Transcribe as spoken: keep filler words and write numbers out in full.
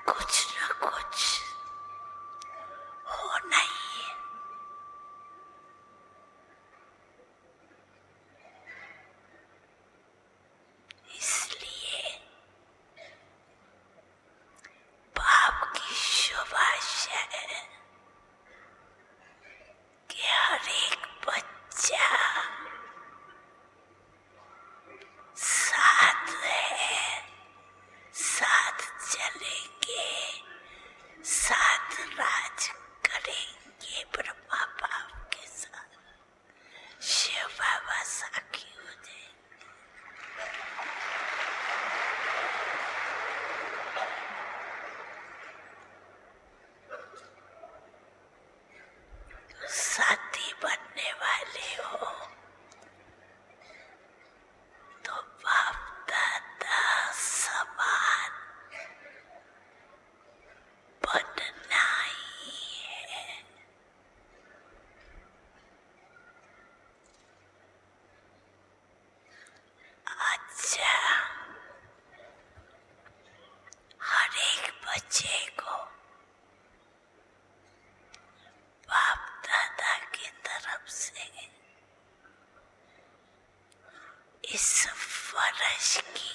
कुछ न कुछ होना ही है। इसलिए बाप की शुभ आशा है कि हर एक बच्चा साथ है, साथ चलेंगे, साथ राज करेंगे ब्रह्मा बाप के साथ। शिव बाबा साखी हो जाए। साथी बनने वाले हो तो बाप दादा समान बनना ही है। अच्छा, हर एक बच्चे को बाप दादा की तरफ से इस फर्ज की